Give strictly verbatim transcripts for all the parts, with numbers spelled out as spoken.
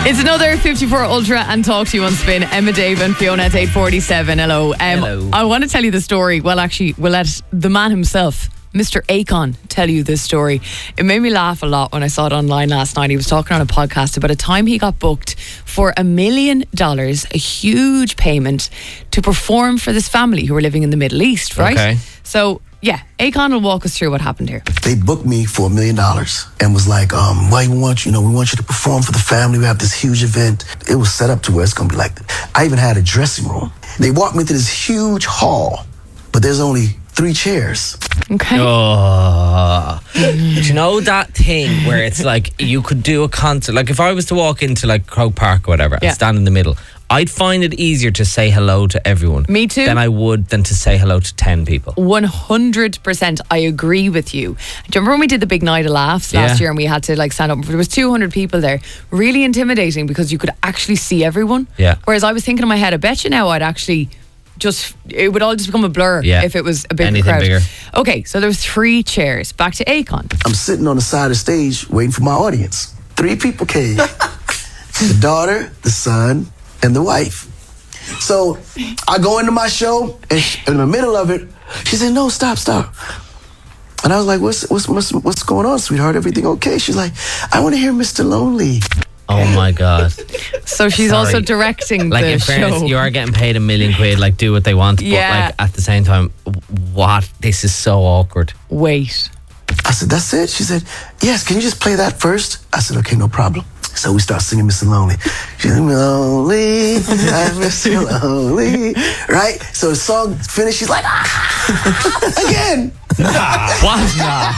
It's another fifty-four Ultra and Talk to You on Spin. Emma, Dave and Fiona at eight forty-seven. Hello. Um, Hello. I want to tell you the story. Well, actually, we'll let the man himself, Mister Akon, tell you this story. It made me laugh a lot when I saw it online last night. He was talking on a podcast about a time he got booked for a million dollars, a huge payment, to perform for this family who were living in the Middle East, right? Okay. So, yeah, Akon will walk us through what happened here. They booked me for a million dollars and was like, um, well, we want you, you know, we want you to perform for the family. We have this huge event. It was set up to where it's going to be like, I even had a dressing room. They walked me to this huge hall, but there's only three chairs. Okay. Oh. Do you know that thing where it's like you could do a concert? Like if I was to walk into like Croke Park or whatever Yeah. and stand in the middle, I'd find it easier to say hello to everyone. Me too. Than I would than to say hello to ten people. one hundred percent I agree with you. Do you remember when we did the big night of laughs last Yeah. year and we had to like stand up? There was two hundred people there. Really intimidating because you could actually see everyone. Yeah. Whereas I was thinking in my head, I bet you now I'd actually just, it would all just become a blur Yeah. if it was a big Anything crowd. bigger. Okay, so there was three chairs. Back to Akon. I'm sitting on the side of the stage waiting for my audience. Three people came. The daughter, the son, and the wife. So I go into my show, and in the middle of it, she said, no, stop, stop. And I was like, what's what's what's, what's going on, sweetheart? Everything okay? She's like, I want to hear Mister Lonely. Oh my God. So she's Sorry. also directing Like the in fairness, show. you are getting paid a million quid, like do what they want. Yeah. But like at the same time, what? This is so awkward. Wait. I said, that's it? She said, yes, can you just play that first? I said, okay, no problem. So we start singing Mister Lonely. She's like, lonely, I'm Mister Lonely. Right? So the song finished, she's like, ah, again. What?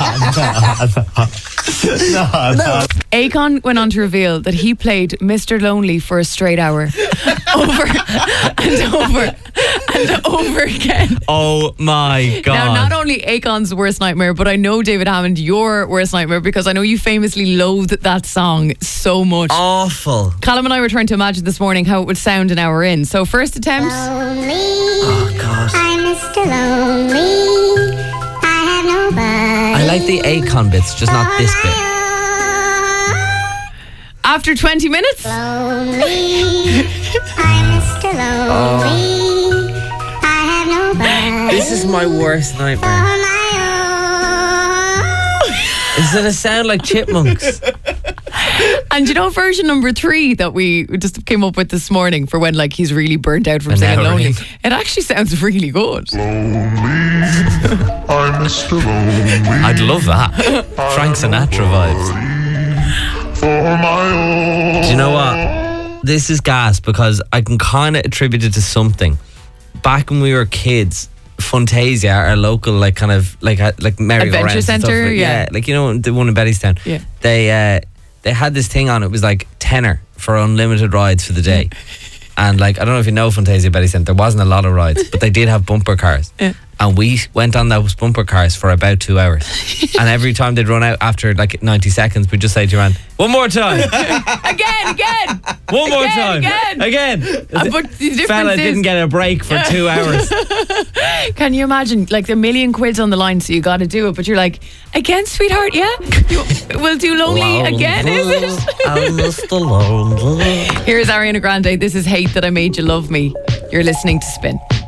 No. Akon went on to reveal that he played Mister Lonely for a straight hour. Over and over and over again. Oh my God. Now, not only Akon's worst nightmare, but I know, David Hammond, your worst nightmare, because I know you famously loathed that song so much. Awful. Callum and I were trying to imagine this morning how it would sound an hour in. So, first attempt. Lonely, Oh God. I'm Mister Lonely. I have nobody. I like the Akon bits, just not this bit. After twenty minutes. Lonely, I'm Mister Lonely. I have nobody. This is my worst nightmare. On my own. Is it a sound like chipmunks? And you know, version number three that we just came up with this morning for when like he's really burnt out from An singing hour Lonely. in. It actually sounds really good. I'm Mister Lonely. I'd love that. Frank Sinatra vibes. For my own. Do you know what? This is gas because I can kind of attribute it to something. Back when we were kids, Funtasia, our local like kind of like uh, like merry-go-rounds and stuff, centre, like, yeah. like you know the one in Bettystown. Yeah. They uh, they had this thing on. It was like tenner for unlimited rides for the day. And like I don't know if you know Funtasia Bettystown, there wasn't a lot of rides, but they did have bumper cars. Yeah. And we went on those bumper cars for about two hours. And every time they'd run out after like ninety seconds, we'd just say to your man, one more time. Again, again. One more Again, time. again. Again. Uh, but the difference Fella is- didn't get a break for two hours. Can you imagine, like, a million quid's on the line, so you got to do it, but you're like, again, sweetheart, yeah? You, we'll do Lonely again, is it? I'm Mister Lonely. Here's Ariana Grande. This is Hate That I Made You Love Me. You're listening to Spin.